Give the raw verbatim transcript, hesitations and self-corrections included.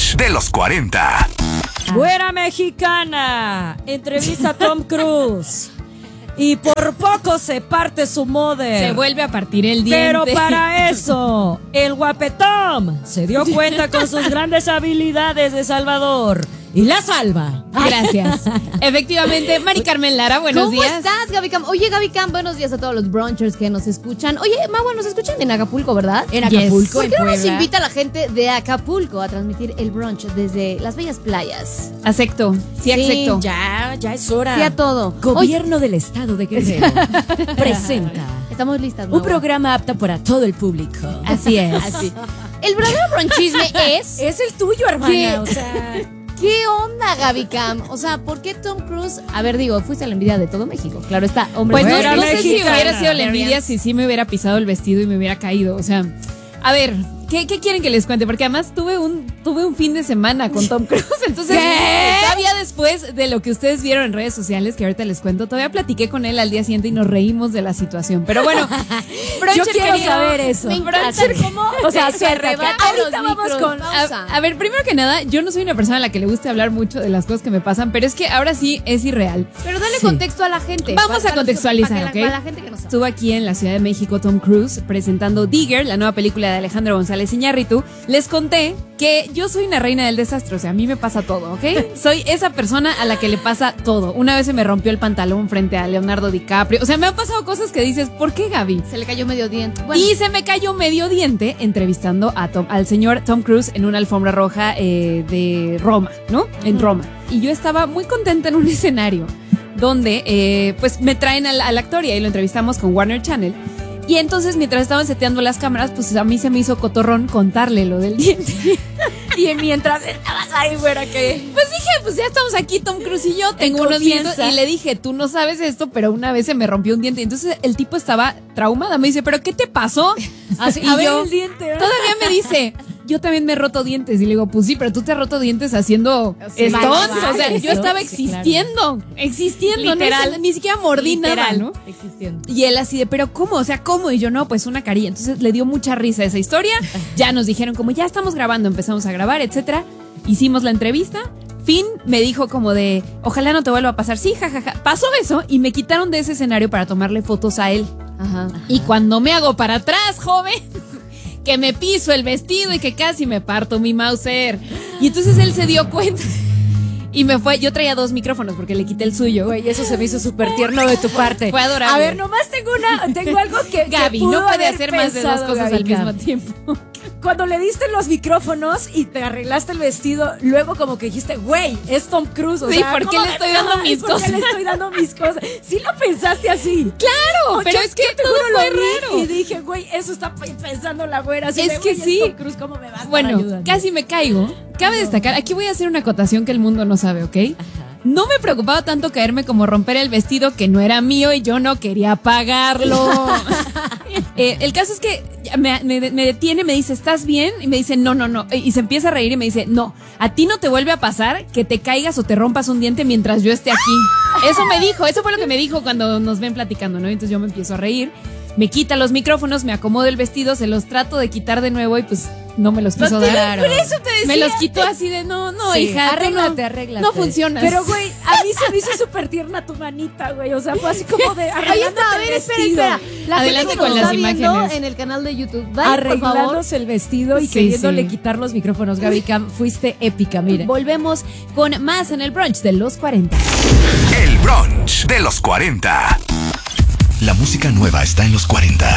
brunch de los cuarenta. Güera mexicana entrevista a Tom Cruise y por poco se parte su mother. Se vuelve a partir el diente. Pero para eso, el guapetón se dio cuenta con sus grandes habilidades de salvador y la salva. Gracias. Efectivamente, Mari Carmen Lara, buenos ¿Cómo días. ¿Cómo estás, Gaby Cam? Oye, Gaby Cam, buenos días a todos los brunchers que nos escuchan. Oye, Magua, nos escuchan en Acapulco, ¿verdad? En Acapulco, ¿Por en qué no nos Puebla. invita la gente de Acapulco a transmitir el brunch desde las bellas playas? Acepto, sí, Sí, acepto. Ya, ya es hora. Sí a todo. Gobierno del Estado de Guerrero presenta Estamos listas, un Magua. programa apto para todo el público. Así es. Así. El verdadero brunchisme es... Es el tuyo, hermana. ¿Qué? O sea, ¿Qué onda, Gaby Cam? O sea, ¿por qué Tom Cruise? A ver, digo, fuiste a la envidia de todo México. Claro está, hombre. Pues no, Fuera no sé si mexicana. hubiera sido la envidia si sí me hubiera pisado el vestido y me hubiera caído. O sea, a ver, ¿qué, qué quieren que les cuente? Porque además tuve un, tuve un fin de semana con Tom Cruise. Entonces, ¿Qué? todavía después de lo que ustedes vieron en redes sociales, que ahorita les cuento, todavía platiqué con él al día siguiente y nos reímos de la situación. Pero bueno, yo quiero querido, saber eso. Me encanta cómo O sea, se suéltate. arrebatan Ahorita los vamos micros. con- Pausa. A, a ver, primero que nada, yo no soy una persona a la que le guste hablar mucho de las cosas que me pasan, pero es que ahora sí es irreal. Pero dale Sí. contexto a la gente. Vamos Para- a contextualizar, para que la- ¿ok? Para la gente que no sabe. Estuvo aquí en la Ciudad de México Tom Cruise presentando Digger, la nueva película de Alejandro González Iñárritu. Les conté que yo soy una reina del desastre, o sea, a mí me pasa todo, ¿ok? Soy esa persona a la que le pasa todo. Una vez se me rompió el pantalón frente a Leonardo DiCaprio. O sea, me han pasado cosas que dices, ¿por qué, Gaby? Se le cayó medio diente. Bueno, Y se me cayó medio diente entrevistando a Tom, al señor Tom Cruise en una alfombra roja eh, de Roma, ¿no? En Roma. Y yo estaba muy contenta en un escenario donde eh, pues me traen al, al actor y ahí lo entrevistamos con Warner Channel. Y entonces mientras estaban seteando las cámaras, pues a mí se me hizo cotorrón contarle lo del diente. Y mientras estabas ahí, güera, que Pues dije, pues ya estamos aquí, Tom Cruise y yo, tengo En unos dientes. confianza. Y le dije, tú no sabes esto, pero una vez se me rompió un diente. Y entonces el tipo estaba traumada. Me dice, ¿pero qué te pasó? así, Y a ver yo- el diente. ¿verdad? Todavía me dice, yo también me he roto dientes. Y le digo, pues sí, pero tú te has roto dientes haciendo Sí, stones. vale, O sea, vale, yo estaba sí, claro. existiendo, existiendo. Literal. No, ni siquiera mordí nada, literal, ¿no? existiendo. Y él así de, pero ¿cómo? O sea, ¿cómo? Y yo, no, pues una carilla. Entonces le dio mucha risa esa historia. Ya nos dijeron como, ya estamos grabando, empezamos a grabar, etcétera. Hicimos la entrevista. Finn me dijo como de, ojalá no te vuelva a pasar. Sí, jajaja. Pasó eso y me quitaron de ese escenario para tomarle fotos a él. Ajá. Y cuando me hago para atrás, joven, que me piso el vestido y que casi me parto mi Mauser. Y entonces él se dio cuenta y me fue. Yo traía dos micrófonos porque le quité el suyo. Güey, eso se me hizo súper tierno de tu parte. Fue adorable. A ver, nomás tengo una, tengo algo que, que Gaby, pudo no puede haber hacer más de dos pensado cosas Gaby al mismo Cam. tiempo. Cuando le diste los micrófonos y te arreglaste el vestido, luego como que dijiste, güey, es Tom Cruise. O Sí, sea, ¿por qué ¿cómo le me estoy dando pegas? mis ¿Por qué cosas? le estoy dando mis cosas? Sí lo pensaste así. Claro, O pero yo- es que yo te todo juro fue lo vi raro. y dije, güey, eso está pe- pensando la güera. Así Es de, que güey, sí. Tom Cruise, ¿cómo me vas a estar Bueno, ayudando? casi me caigo. Cabe destacar, aquí voy a hacer una acotación que el mundo no sabe, ¿ok? No me preocupaba tanto caerme como romper el vestido que no era mío y yo no quería pagarlo. Eh, el caso es que me, me- me detiene, me dice, ¿estás bien? Y me dice, no, no, no. Y se empieza a reír y me dice, no, a ti no te vuelve a pasar que te caigas o te rompas un diente mientras yo esté aquí. Eso me dijo, eso fue lo que me dijo cuando nos ven platicando, ¿no? Entonces yo me empiezo a reír, me quita los micrófonos, me acomodo el vestido, se los trato de quitar de nuevo y pues no me los quiso dar. Claro. Por eso te decía. Me los quitó así de, no, no, Sí, hija, tú arréglate, no, arréglate. no funciona. Pero, güey, a mí se me hizo súper tierna tu manita, güey. O sea, fue así como de Ahí arreglándote está, a el ver, espera, vestido. espera. La Adelante gente que con nos las está viendo imágenes. en el canal de YouTube. Vayan, por favor. Arreglándose el vestido y Sí, queriéndole sí. quitar los micrófonos. Gaby Cam, fuiste épica, mire. Volvemos con más en el brunch de los cuarenta. El brunch de los cuarenta. La música nueva está en los cuarenta.